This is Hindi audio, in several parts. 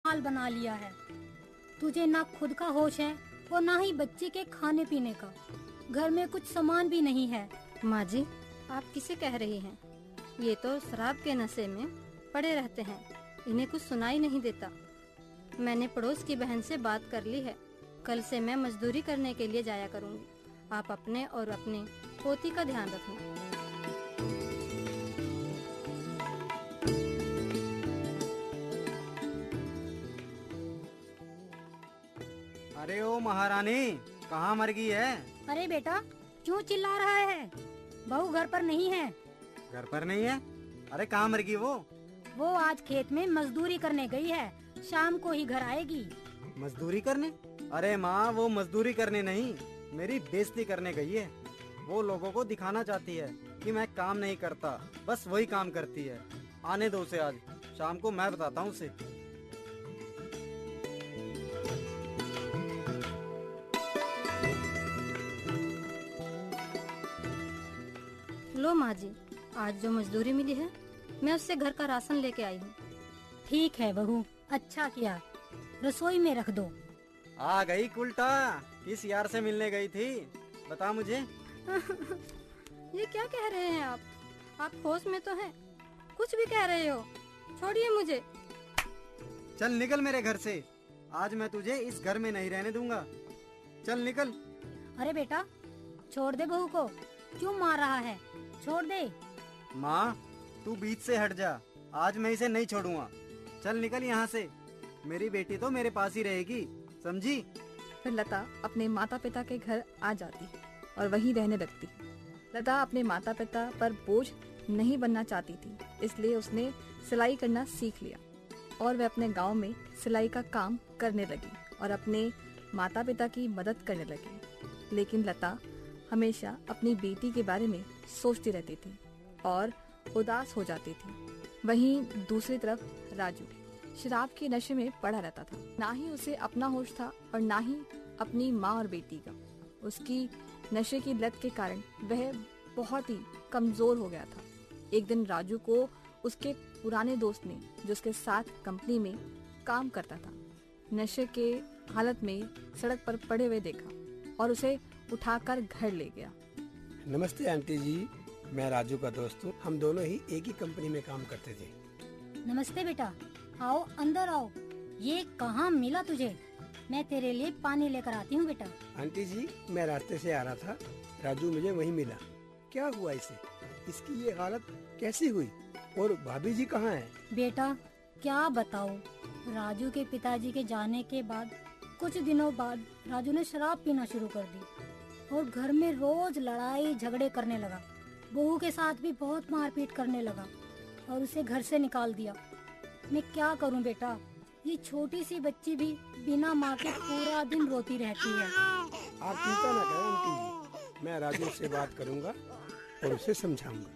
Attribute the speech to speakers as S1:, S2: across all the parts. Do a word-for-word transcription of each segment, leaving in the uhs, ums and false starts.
S1: हाल बना लिया है। तुझे ना खुद का होश है और ना ही बच्चे के खाने पीने का। घर में कुछ सामान भी नहीं है।
S2: माँ जी, आप किसे कह रही हैं? ये तो शराब के नशे में पड़े रहते हैं, इन्हें कुछ सुनाई नहीं देता। मैंने पड़ोस की बहन से बात कर ली है, कल से मैं मजदूरी करने के लिए जाया करूंगी। आप अपने और अपने पोती का ध्यान रखना।
S3: अरे ओ महारानी, कहाँ मर गई है?
S1: अरे बेटा, क्यों चिल्ला रहा है? बहू घर पर नहीं है।
S3: घर पर नहीं है? अरे कहाँ मर गई वो?
S1: वो आज खेत में मजदूरी करने गई है, शाम को ही घर आएगी।
S3: मजदूरी करने? अरे माँ, वो मजदूरी करने नहीं, मेरी बेइज्जती करने गई है। वो लोगों को दिखाना चाहती है कि मैं काम नहीं करता, बस वही काम करती है। आने दो उसे, आज शाम को मैं बताता हूँ उसे।
S2: लो माँ जी, आज जो मजदूरी मिली है मैं उससे घर का राशन लेके आई हूँ।
S1: ठीक है बहू, अच्छा किया। रसोई में रख दो।
S3: आ गई उल्टा, किस यार से मिलने गई थी बता मुझे।
S2: ये क्या कह रहे हैं आप? आप होश में तो हैं? कुछ भी कह रहे हो, छोड़िए मुझे।
S3: चल निकल मेरे घर से, आज मैं तुझे इस घर में नहीं रहने दूंगा। चल निकल।
S1: अरे बेटा, छोड़ दे बहू को, क्यों मार रहा है? छोड़ दे।
S3: माँ, तू बीच से हट जा, आज मैं इसे नहीं छोड़ूंगा। चल निकल यहाँ से, मेरी बेटी तो मेरे पास ही रहेगी, समझी?
S4: फिर लता अपने माता पिता के घर आ जाती और वहीं रहने लगती। लता अपने माता पिता पर बोझ नहीं बनना चाहती थी, इसलिए उसने सिलाई करना सीख लिया और वह अपने गांव में सिलाई का काम करने लगी और अपने माता पिता की मदद करने लगी। लेकिन लता हमेशा अपनी बेटी के बारे में सोचती रहती थी और उदास हो जाती थी। वहीं दूसरी तरफ राजू शराब के नशे में पड़ा रहता था। ना ही उसे अपना होश था और ना ही अपनी माँ और बेटी का। उसकी नशे की लत के कारण वह बहुत ही कमजोर हो गया था। एक दिन राजू को उसके पुराने दोस्त ने, जो उसके साथ कंपनी में काम करता था, नशे के हालत में सड़क पर पड़े हुए देखा और उसे उठाकर घर ले गया।
S5: नमस्ते आंटी जी, मैं राजू का दोस्त हूँ। हम दोनों ही एक ही कंपनी में काम करते थे।
S1: नमस्ते बेटा, आओ अंदर आओ। ये कहाँ मिला तुझे? मैं तेरे लिए पानी लेकर आती हूँ बेटा।
S5: आंटी जी, मैं रास्ते से आ रहा था, राजू मुझे वहीं मिला। क्या हुआ इसे? इसकी ये हालत कैसी हुई? और भाभी जी कहाँ है?
S1: बेटा क्या बताऊँ, राजू के पिताजी के जाने के बाद कुछ दिनों बाद राजू ने शराब पीना शुरू कर दी और घर में रोज लड़ाई झगड़े करने लगा। बहू के साथ भी बहुत मारपीट करने लगा और उसे घर से निकाल दिया। मैं क्या करूं बेटा, ये छोटी सी बच्ची भी बिना माँ के पूरा दिन रोती रहती है।
S5: आप चिंता न करें आंटी जी, मैं राजू से बात करूंगा और उसे समझाऊंगा।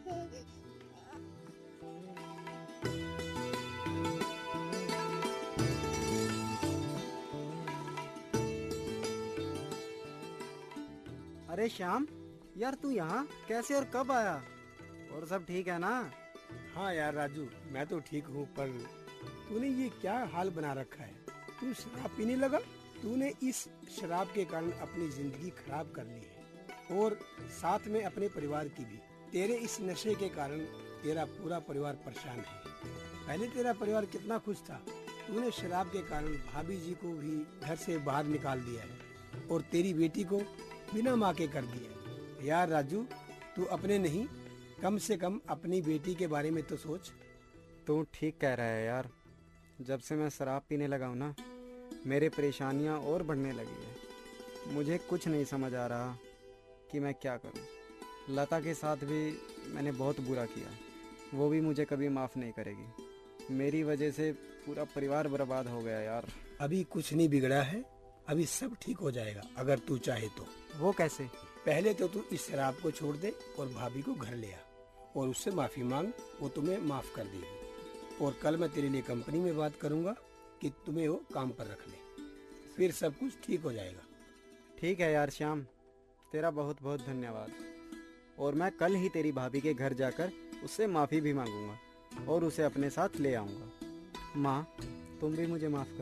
S3: अरे श्याम, यार तू यहाँ कैसे और कब आया? और सब ठीक है ना?
S5: हाँ यार राजू, मैं तो ठीक हूँ, पर तूने ये क्या हाल बना रखा है? तू शराब पीने लगा। तूने इस शराब के कारण अपनी जिंदगी खराब कर ली है और साथ में अपने परिवार की भी। तेरे इस नशे के कारण तेरा पूरा परिवार परेशान है। पहले तेरा परिवार कितना खुश था। तूने शराब के कारण भाभी जी को भी घर से बाहर निकाल दिया है और तेरी बेटी को बिना माँ के कर दिया। यार राजू, तू अपने नहीं, कम से कम अपनी बेटी के बारे में तो सोच।
S3: तू ठीक कह रहा है यार, जब से मैं शराब पीने लगा हूँ ना, मेरे परेशानियाँ और बढ़ने लगी है। मुझे कुछ नहीं समझ आ रहा कि मैं क्या करूँ। लता के साथ भी मैंने बहुत बुरा किया, वो भी मुझे कभी माफ़ नहीं करेगी। मेरी वजह से पूरा परिवार बर्बाद हो गया यार।
S5: अभी कुछ नहीं बिगड़ा है, अभी सब ठीक हो जाएगा अगर तू चाहे तो।
S3: वो कैसे?
S5: पहले तो तू इस शराब को छोड़ दे और भाभी को घर ले आ और उससे माफी मांग, वो तुम्हें माफ कर देगी। और कल मैं तेरे लिए कंपनी में बात करूंगा कि तुम्हें वो काम पर रख ले, फिर सब कुछ ठीक हो जाएगा।
S3: ठीक है यार श्याम, तेरा बहुत बहुत धन्यवाद। और मैं कल ही तेरी भाभी के घर जाकर उससे माफी भी मांगूंगा और उसे अपने साथ ले आऊंगा। माँ, तुम भी मुझे माफ कर